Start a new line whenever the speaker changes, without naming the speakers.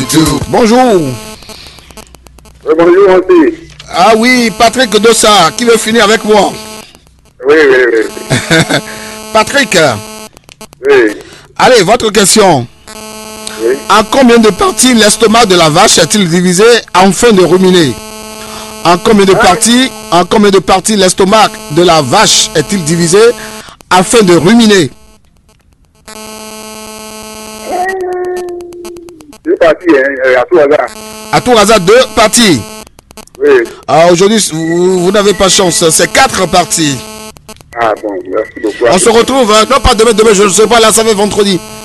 Bonjour.
Bonjour aussi.
Ah oui, Patrick Dossa, qui veut finir avec moi?
Oui, oui, oui.
Patrick.
Oui.
Allez, votre question.
Oui.
En combien de parties l'estomac de la vache est-il divisé afin de ruminer? En combien de parties l'estomac de la vache est-il divisé afin de ruminer?
Deux parties, à tout hasard.
À tout hasard, 2 parties.
Oui.
Aujourd'hui, vous n'avez pas chance, c'est 4 parties.
Ah bon, merci beaucoup.
On se retrouve, non pas demain, je ne sais pas, là ça va vendredi.